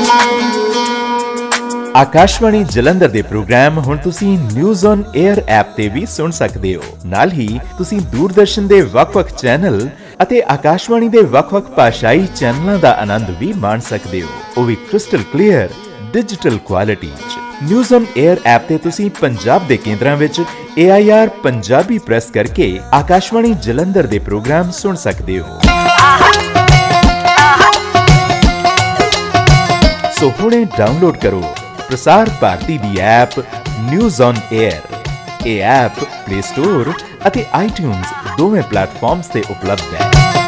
आकाशवाणी जलंधर ਦੇ ਪ੍ਰੋਗਰਾਮ ਹੁਣ ਤੁਸੀਂ ਨਿਊਜ਼ ਔਨ 에ਅਰ ਐਪ ਤੇ ਵੀ ਸੁਣ ਸਕਦੇ ਹੋ। ਨਾਲ ਹੀ ਤੁਸੀਂ ਦੂਰਦਰਸ਼ਨ ਦੇ ਵੱਖ-ਵੱਖ ਚੈਨਲ ਅਤੇ ਆਕਾਸ਼ਵਾਣੀ ਦੇ ਵੱਖ-ਵੱਖ ਭਾਸ਼ਾਈ ਚੈਨਲਾਂ ਦਾ ਆਨੰਦ ਵੀ ਮਾਣ ਸਕਦੇ ਹੋ, ਉਹ ਵੀ ਕ੍ਰਿਸਟਲ ਕਲੀਅਰ ਡਿਜੀਟਲ ਕੁਆਲਿਟੀ 'ਚ। ਨਿਊਜ਼ ਔਨ 에ਅਰ ਐਪ ਤੇ ਤੁਸੀਂ ਪੰਜਾਬ ਦੇ ਕੇਂਦਰਾਂ ਵਿੱਚ AIR ਪੰਜਾਬੀ ਪ੍ਰੈਸ ਕਰਕੇ ਆਕਾਸ਼ਵਾਣੀ ਜਲੰਧਰ ਦੇ ਪ੍ਰੋਗਰਾਮ ਸੁਣ ਸਕਦੇ ਹੋ। ਸੋ ਹੁਣੇ ਡਾਊਨਲੋਡ ਕਰੋ प्रसार भारती दी ऐप न्यूज़ ऑन एयर। ये ऐप प्ले स्टोर ਅਤੇ iTunes ਦੋਵੇਂ ਪਲੇਟਫਾਰਮਸ ਤੇ ਉਪਲਬਧ ਹੈ।